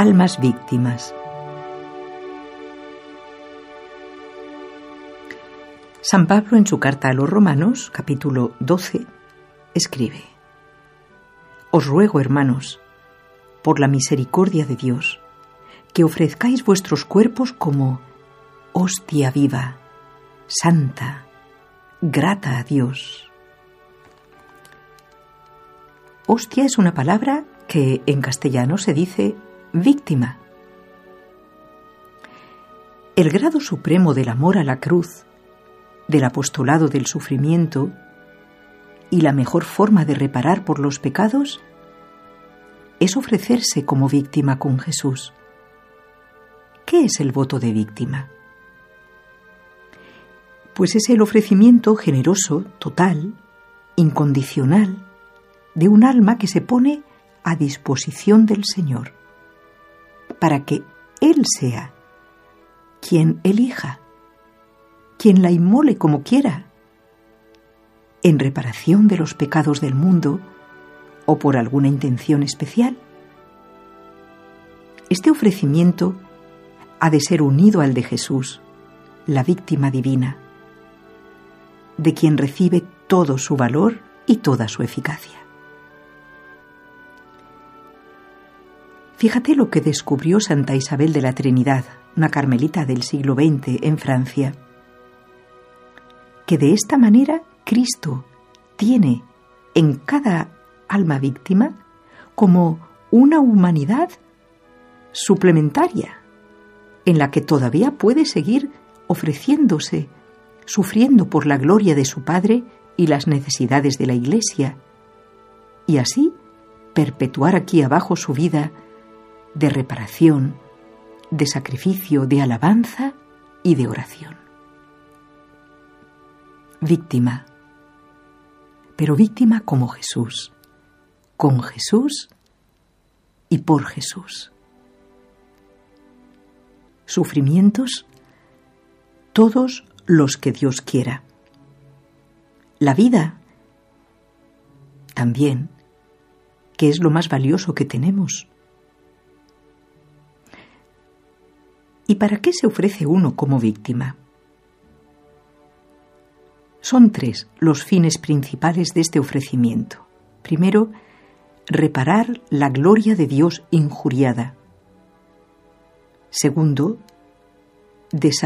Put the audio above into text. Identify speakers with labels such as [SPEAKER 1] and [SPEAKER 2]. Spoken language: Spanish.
[SPEAKER 1] almas víctimas. San Pablo, en su carta a los Romanos, capítulo 12, escribe: Os ruego, hermanos, por la misericordia de Dios, que ofrezcáis vuestros cuerpos como hostia viva, santa, grata a Dios. Hostia es una palabra que en castellano se dice víctima. El grado supremo del amor a la cruz, del apostolado del sufrimiento y la mejor forma de reparar por los pecados es ofrecerse como víctima con Jesús. ¿Qué es el voto de víctima? Pues es el ofrecimiento generoso, total, incondicional, de un alma que se pone a disposición del Señor, para que Él sea quien elija, quien la inmole como quiera, en reparación de los pecados del mundo o por alguna intención especial. Este ofrecimiento ha de ser unido al de Jesús, la víctima divina, de quien recibe todo su valor y toda su eficacia. Fíjate lo que descubrió Santa Isabel de la Trinidad, una carmelita del siglo XX en Francia, que de esta manera Cristo tiene en cada alma víctima como una humanidad suplementaria, en la que todavía puede seguir ofreciéndose, sufriendo por la gloria de su Padre y las necesidades de la Iglesia, y así perpetuar aquí abajo su vida de reparación, de sacrificio, de alabanza y de oración. Víctima, pero víctima como Jesús, con Jesús y por Jesús. Sufrimientos, todos los que Dios quiera. La vida, también, que es lo más valioso que tenemos. ¿Y para qué se ofrece uno como víctima? Son 3 los fines principales de este ofrecimiento. Primero, reparar la gloria de Dios injuriada. Segundo,